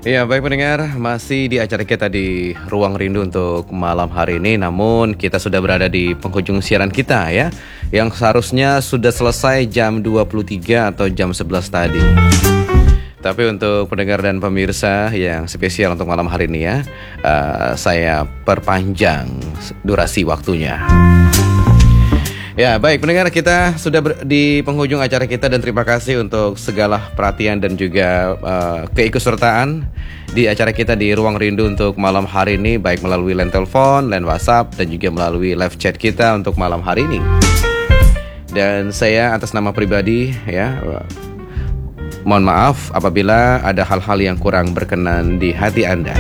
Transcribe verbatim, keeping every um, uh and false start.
Iya, baik pendengar, masih di acara kita di Ruang Rindu untuk malam hari ini. Namun kita sudah berada di penghujung siaran kita ya, yang seharusnya sudah selesai jam dua puluh tiga atau jam sebelas tadi. Tapi untuk pendengar dan pemirsa yang spesial untuk malam hari ini ya, uh, saya perpanjang durasi waktunya. Ya, baik pendengar, kita sudah ber- di penghujung acara kita dan terima kasih untuk segala perhatian dan juga uh, keikutsertaan di acara kita di Ruang Rindu untuk malam hari ini, baik melalui line telepon, line WhatsApp dan juga melalui live chat kita untuk malam hari ini. Dan saya atas nama pribadi ya, uh, mohon maaf apabila ada hal-hal yang kurang berkenan di hati Anda.